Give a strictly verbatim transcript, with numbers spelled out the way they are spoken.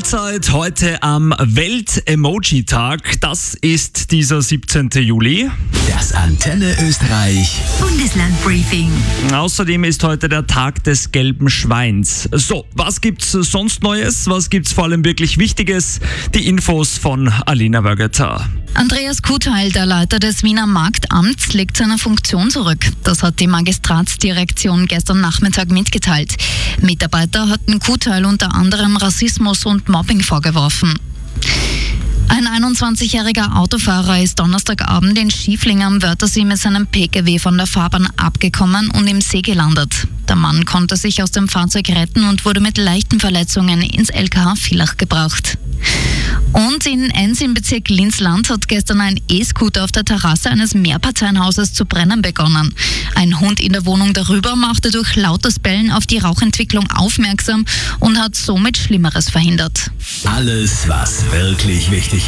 Mahlzeit heute am Welt-Emoji-Tag. Das ist dieser siebzehnten Juli. Das Antenne Österreich Bundesland-Briefing. Außerdem ist heute der Tag des gelben Schweins. So, was gibt's sonst Neues? Was gibt's vor allem wirklich Wichtiges? Die Infos von Alina Wögeter. Andreas Kuteil, der Leiter des Wiener Marktamts, legt seine Funktion zurück. Das hat die Magistratsdirektion gestern Nachmittag mitgeteilt. Mitarbeiter hatten Kuteil unter anderem Rassismus und Mobbing vorgeworfen. Ein einundzwanzigjähriger Autofahrer ist Donnerstagabend in Schiefling am Wörthersee mit seinem Pkw von der Fahrbahn abgekommen und im See gelandet. Der Mann konnte sich aus dem Fahrzeug retten und wurde mit leichten Verletzungen ins L K H Villach gebracht. Und in Enns im Bezirk Linz-Land hat gestern ein E-Scooter auf der Terrasse eines Mehrparteienhauses zu brennen begonnen. Ein Hund in der Wohnung darüber machte durch lautes Bellen auf die Rauchentwicklung aufmerksam und hat somit Schlimmeres verhindert. Alles, was wirklich wichtig